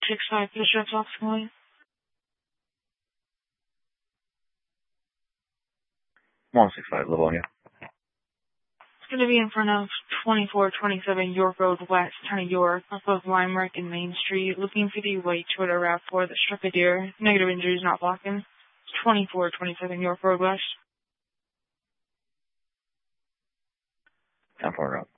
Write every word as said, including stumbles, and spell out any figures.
six five Bishop approximately. one six five, Livonia. It's going to be in front of twenty-four twenty-seven York Road West, Town of York, off of Limerick and Main Street, looking for the white Toyota RAV four that struck a deer. Negative injuries not blocking. twenty-four twenty-seven York Road West. ten four,